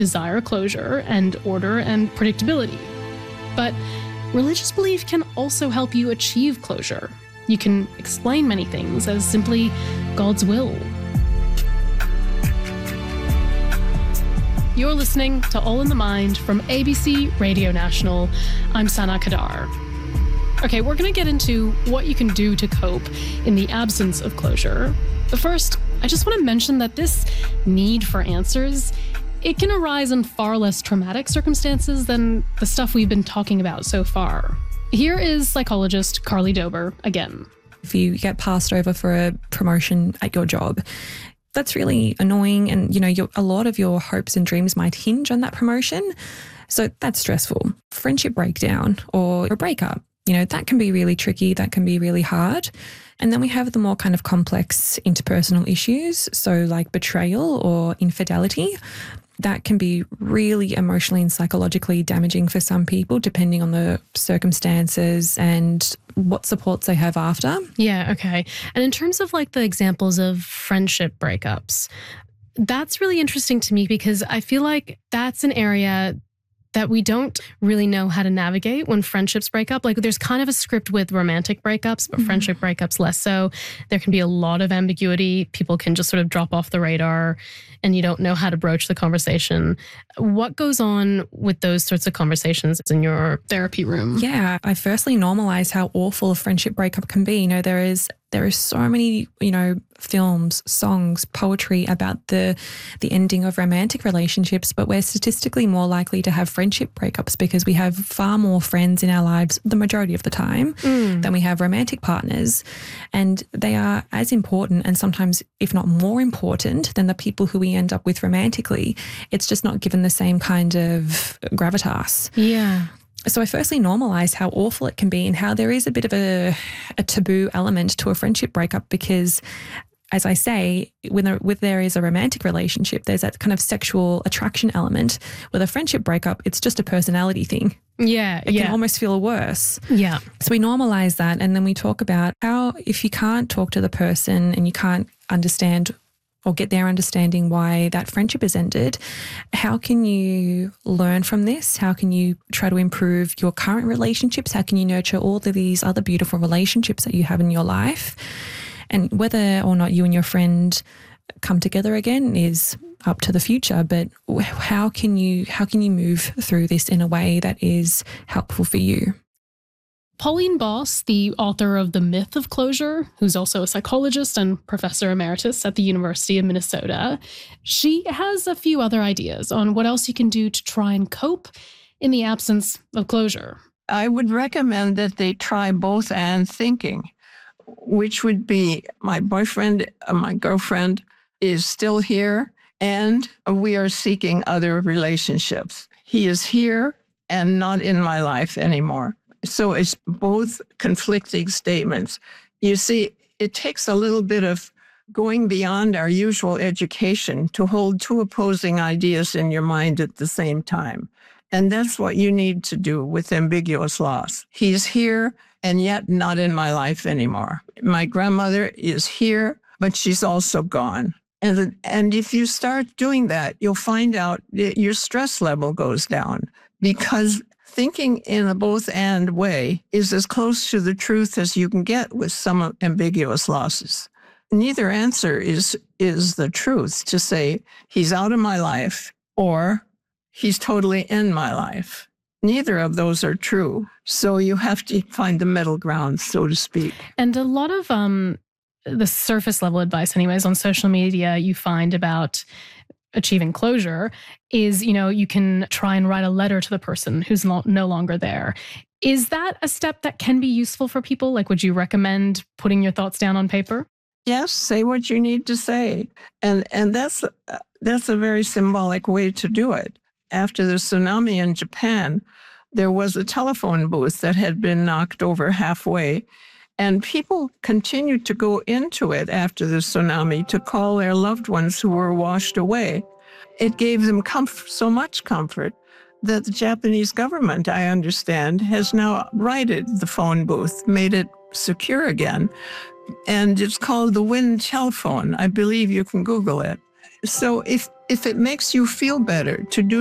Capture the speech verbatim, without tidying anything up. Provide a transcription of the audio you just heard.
desire closure and order and predictability. But religious belief can also help you achieve closure. You can explain many things as simply God's will. You're listening to All in the Mind from A B C Radio National. I'm Sana Kadar. Okay, we're going to get into what you can do to cope in the absence of closure. But first, I just want to mention that this need for answers, it can arise in far less traumatic circumstances than the stuff we've been talking about so far. Here is psychologist Carly Dober again. If you get passed over for a promotion at your job, that's really annoying, and you know your, a lot of your hopes and dreams might hinge on that promotion. So that's stressful. Friendship breakdown or a breakup, you know, that can be really tricky, that can be really hard. And then we have the more kind of complex interpersonal issues, so like betrayal or infidelity. That can be really emotionally and psychologically damaging for some people, depending on the circumstances and what supports they have after. Yeah, okay. And in terms of like the examples of friendship breakups, that's really interesting to me because I feel like that's an area that we don't really know how to navigate when friendships break up. Like there's kind of a script with romantic breakups, but mm-hmm. friendship breakups less so. There can be a lot of ambiguity. People can just sort of drop off the radar and you don't know how to broach the conversation. What goes on with those sorts of conversations in your therapy room? Yeah, I firstly normalize how awful a friendship breakup can be. You know, there is there is so many, you know, films, songs, poetry about the the ending of romantic relationships, but we're statistically more likely to have friendship breakups because we have far more friends in our lives the majority of the time mm. than we have romantic partners. And they are as important and sometimes, if not more important, than the people who we end up with romantically. It's just not given the same kind of gravitas. Yeah. So I firstly normalize how awful it can be and how there is a bit of a, a taboo element to a friendship breakup because, as I say, when there, when there is a romantic relationship, there's that kind of sexual attraction element. With a friendship breakup, it's just a personality thing. Yeah, It yeah. can almost feel worse. Yeah. So we normalize that and then we talk about how if you can't talk to the person and you can't understand or get their understanding why that friendship has ended, how can you learn from this? How can you try to improve your current relationships? How can you nurture all of these other beautiful relationships that you have in your life? And whether or not you and your friend come together again is up to the future, but how can you how can you move through this in a way that is helpful for you? Pauline Boss, the author of The Myth of Closure, who's also a psychologist and professor emeritus at the University of Minnesota, she has a few other ideas on what else you can do to try and cope in the absence of closure. I would recommend that they try both and thinking, which would be my boyfriend, uh, my girlfriend is still here, and we are seeking other relationships. He is here and not in my life anymore. So it's both conflicting statements. You see, it takes a little bit of going beyond our usual education to hold two opposing ideas in your mind at the same time. And that's what you need to do with ambiguous loss. He's here and yet not in my life anymore. My grandmother is here, but she's also gone. And, and if you start doing that, you'll find out that your stress level goes down because thinking in a both-and way is as close to the truth as you can get with some ambiguous losses. Neither answer is, is the truth to say he's out of my life or he's totally in my life. Neither of those are true. So you have to find the middle ground, so to speak. And a lot of um, the surface level advice anyways on social media you find about achieving closure is, you know, you can try and write a letter to the person who's no, no longer there. Is that a step that can be useful for people? Like, would you recommend putting your thoughts down on paper? Yes, say what you need to say. And and that's that's a very symbolic way to do it. After the tsunami in Japan, there was a telephone booth that had been knocked over halfway. And people continued to go into it after the tsunami to call their loved ones who were washed away. It gave them comfort, so much comfort that the Japanese government, I understand, has now righted the phone booth, made it secure again. And it's called the Wind Telephone. I believe you can Google it. So if if it makes you feel better to do